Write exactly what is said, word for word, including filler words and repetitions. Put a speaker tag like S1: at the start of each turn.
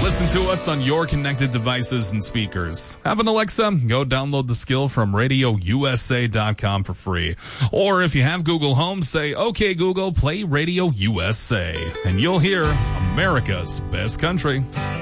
S1: listen to us on your connected devices and speakers. Have an Alexa? Go download the skill from radio u s a dot com for free. Or if you have Google Home, say, "Okay, Google, play Radio U S A." And you'll hear America's Best Country.